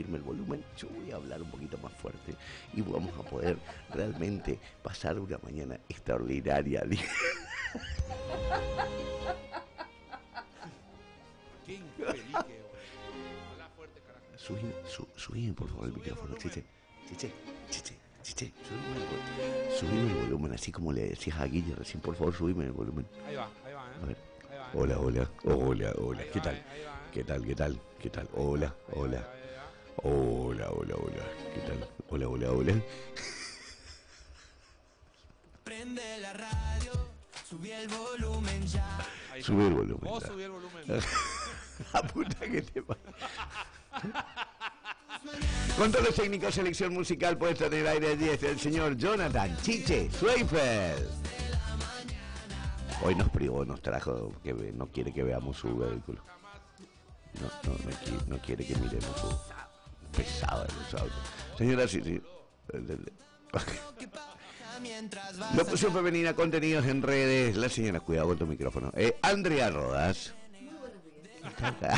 subirme el volumen, yo voy a hablar un poquito más fuerte y vamos a poder realmente pasar una mañana extraordinaria. Qué infeliz que habla fuerte, carajo. Subime por favor el micrófono, Chiche, subime el volumen, así como le decías a Guille recién, por favor, subime el volumen. Ahí va, A ver. Hola, ¿qué tal? ¿Qué tal? Hola, ¿qué tal? Hola. Prende la radio, subí el volumen ya. Sube el volumen. Vos subí el volumen. La puta que te va. Control técnico, selección musical, puesta en el aire 10, el señor Jonathan Chiche Schweifer. Hoy nos trajo que no quiere que veamos su vehículo. No quiere que miremos su pesado de los autos. Señora, sí. Locución femenina, contenidos en redes. La señora, cuidado con tu micrófono. Andrea Rodas. Muy buenos días.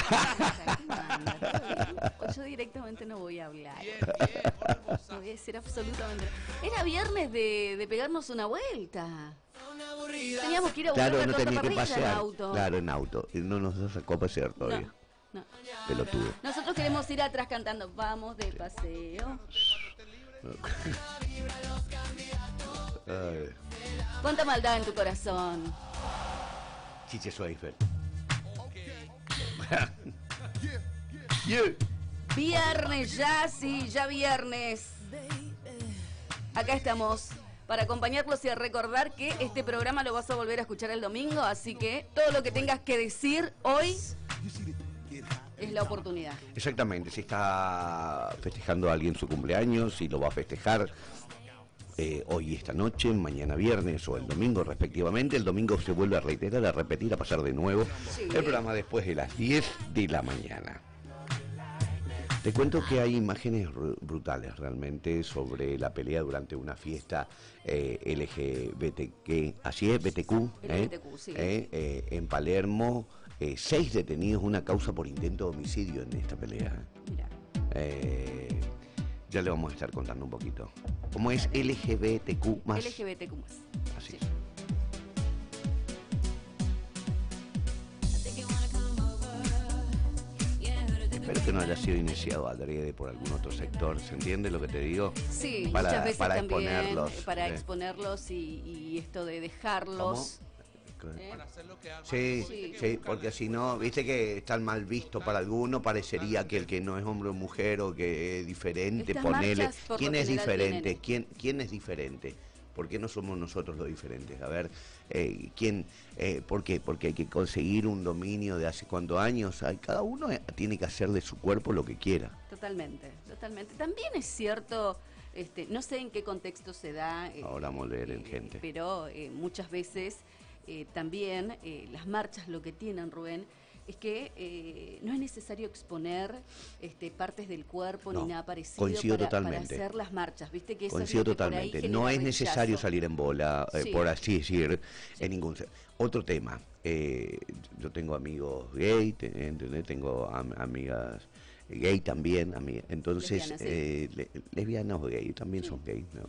Yo directamente no voy a hablar. Bien, No voy a decir absolutamente nada. Era viernes de pegarnos una vuelta. Teníamos que ir a buscar Claro, la no torta tenía que parrilla en pasear. auto. Claro, en auto. Y no nos sacó a pasear todavía. No. Pelotudo. Nosotros queremos ir atrás cantando vamos de paseo. Ay. Cuánta maldad en tu corazón. Chiche Schweifer. Viernes ya, sí, ya viernes. Acá estamos para acompañarlos y a recordar que este programa lo vas a volver a escuchar el domingo, así que todo lo que tengas que decir hoy es la oportunidad. Exactamente, si está festejando a alguien su cumpleaños, si lo va a festejar hoy, esta noche, mañana viernes o el domingo respectivamente. El domingo se vuelve a reiterar, a repetir, a pasar de nuevo el programa después de las 10 de la mañana. Te cuento que hay imágenes brutales realmente sobre la pelea durante una fiesta LGBTQ, así es, BTQ, LGBTQ, sí. En Palermo, 6 detenidos, una causa por intento de homicidio en esta pelea. Mira. Ya le vamos a estar contando un poquito. ¿Cómo es LGBTQ más? LGBTQ más. Así Sí. es. Espero que no haya sido iniciado adrede por algún otro sector, ¿se entiende lo que te digo? Sí, Para- muchas veces para también exponerlos, para sí. exponerlos y esto de dejarlos. Para hacer lo que hagan. Sí, Sí. sí, porque si no, viste que están mal visto para alguno, parecería que el que no es hombre o mujer o que es diferente, Estas ponele. marchas, por ¿Quién lo es general, diferente? ¿Quién es diferente? ¿Por qué no somos nosotros los diferentes? A ver, ¿por qué? Porque hay que conseguir un dominio de hace cuántos años. Cada uno tiene que hacer de su cuerpo lo que quiera. Totalmente. También es cierto, no sé en qué contexto se da. Ahora vamos a leer en gente. Pero muchas veces también las marchas lo que tienen, Rubén, es que no es necesario exponer partes del cuerpo No, ni nada parecido coincido para totalmente. hacer las marchas. ¿Viste? Que eso Coincido es lo que por ahí totalmente. genera No es rechazo. necesario salir en bola, Sí. por así decir, en ningún... Otro tema. Yo tengo amigos gay, ¿entendés? Tengo amigas gay también, entonces Lesbianas, lesbianas o gay también son gay, ¿no?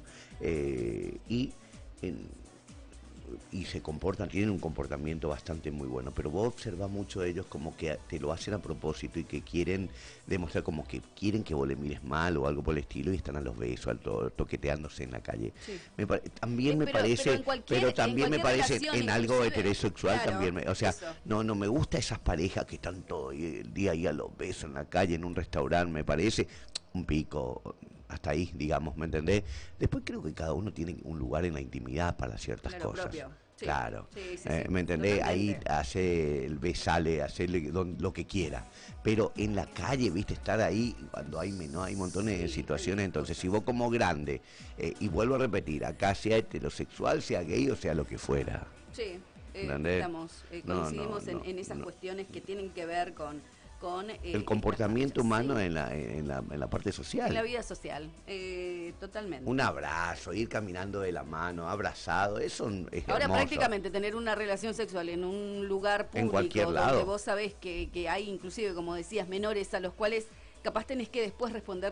Y se comportan, tienen un comportamiento bastante muy bueno, pero vos observás mucho de ellos como que te lo hacen a propósito y que quieren demostrar como que quieren que vos le mires mal o algo por el estilo y están a los besos, toqueteándose en la calle. Sí. También me Pero parece, en cualquier- pero también en me cualquier parece relación, en algo inclusive. heterosexual Claro, también, o sea, eso. no me gusta esas parejas que están todo el día ahí a los besos en la calle, en un restaurante, me parece un pico, hasta ahí, digamos, ¿me entendés? Después creo que cada uno tiene un lugar en la intimidad para ciertas Claro, cosas. propio. Sí. Claro, Sí, ¿me entendés? totalmente. Ahí hace el besale, hacerle lo que quiera. Pero en la calle, viste, estar ahí, cuando hay montones de situaciones, entonces si vos como grande, y vuelvo a repetir, acá sea heterosexual, sea gay o sea lo que fuera. Sí, ¿Entendés? coincidimos No, en esas no. cuestiones que tienen que ver con El comportamiento estas marchas, humano sí, en la parte social. en la vida social, totalmente. Un abrazo, ir caminando de la mano, abrazado, eso es Ahora hermoso. prácticamente tener una relación sexual en un lugar público En cualquier lado. donde vos sabés que hay inclusive, como decías, menores a los cuales capaz tenés que después responder